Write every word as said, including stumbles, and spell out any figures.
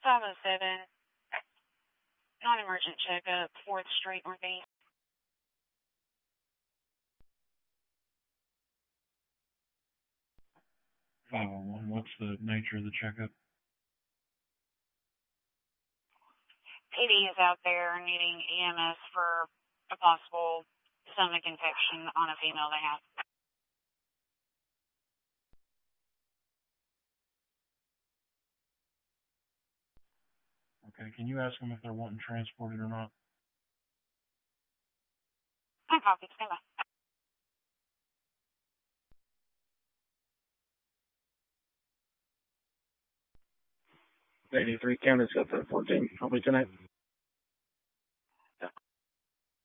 five oh seven, non-emergent checkup, fourth Street Northeast. five oh one, what's the nature of the checkup? P D is out there needing E M S for a possible stomach infection on a female they have. Okay, can you ask them if they're wanting transported or not? I copy. Stand by. eighty-three County, seven fourteen. I'll be tonight.